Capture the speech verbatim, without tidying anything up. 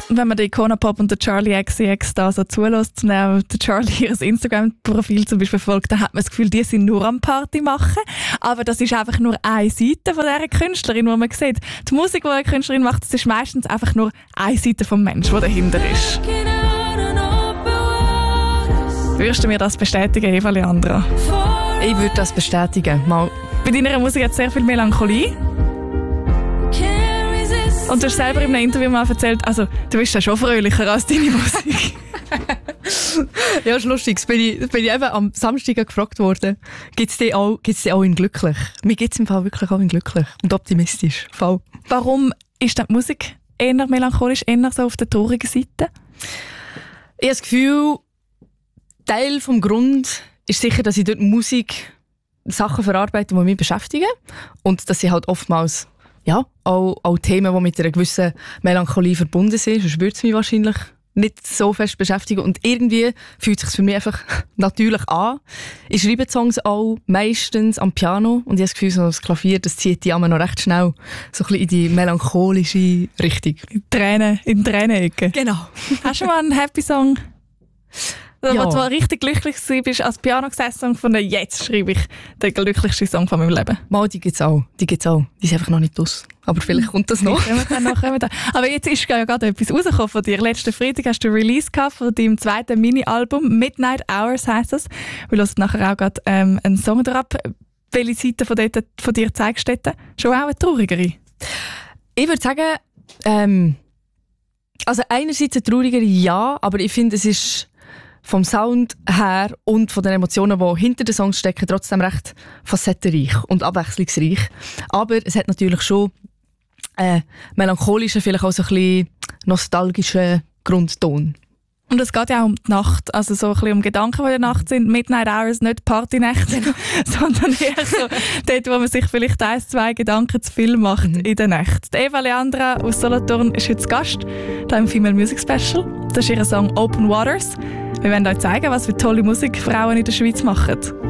wenn man den Icona Pop und den Charlie X C X da so zulässt, und auch der Charlie ihr Instagram-Profil zum Beispiel folgt, dann hat man das Gefühl, die sind nur am Party machen. Aber das ist einfach nur eine Seite von dieser Künstlerin, die man sieht. Die Musik, die eine Künstlerin macht, das ist meistens einfach nur eine Seite vom Menschen, der dahinter ist. Würdest du mir das bestätigen, Eva Leandra? Ich würde das bestätigen. Mal. Bei deiner Musik hat es sehr viel Melancholie. Und du hast selber in einem Interview mal erzählt, also du bist ja schon fröhlicher als deine Musik. Ja, ist lustig. Das bin ich, das bin ich eben am Samstag gefragt worden. Gibt es die auch, gibt's die auch in glücklich? Mir gibt es im Fall wirklich auch in glücklich und optimistisch. Fall. Warum ist die Musik eher melancholisch, eher so auf der traurigen Seite? Ich habe das Gefühl, Teil vom Grund ist sicher, dass ich dort Musik Sachen verarbeite, die mich beschäftigen. Und dass sie halt oftmals ja, auch, auch Themen, die mit einer gewissen Melancholie verbunden sind. Sonst würde es mich wahrscheinlich nicht so fest beschäftigen. Und irgendwie fühlt es sich für mich einfach natürlich an. Ich schreibe Songs auch meistens am Piano. Und ich habe das Gefühl, so das Klavier, das zieht die immer noch recht schnell so ein bisschen in die melancholische Richtung. In Tränen, in Tränenecke. Genau. Hast du mal einen Happy Song? Also, Ja. Als du mal richtig glücklich bist, als Piano gesessen und gefunden, jetzt schreibe ich den glücklichsten Song von meinem Leben. Mal, die gibt es auch. Die gibt's auch. Die sind einfach noch nicht aus. Aber vielleicht kommt das noch. Kommen wir dann noch, kommen wir dann. Aber jetzt ist ja gerade etwas rausgekommen von dir. Letzten Freitag hast du Release gehabt von deinem zweiten Mini-Album. Midnight Hours heisst es. Wir hören nachher auch gerade ähm, einen Song drauf. Welche Seite von, dort, von dir zeigst du dort? Schon auch eine traurigere? Ich würde sagen, ähm, also einerseits eine traurigere, ja, aber ich finde, es ist vom Sound her und von den Emotionen, die hinter den Songs stecken, trotzdem recht facettenreich und abwechslungsreich. Aber es hat natürlich schon äh, melancholischen, vielleicht auch so ein bisschen nostalgischen Grundton. Und es geht ja auch um die Nacht, also so ein bisschen um Gedanken, die in der Nacht sind. Midnight Hours, nicht Partynächte, sondern eher so dort, wo man sich vielleicht ein, zwei Gedanken zu viel macht mhm. in der Nacht. Die Eva Leandra aus Solothurn ist heute Gast hier im Female Music Special. Das ist ihr Song Open Waters. Wir werden euch zeigen, was für tolle Musik Frauen in der Schweiz machen.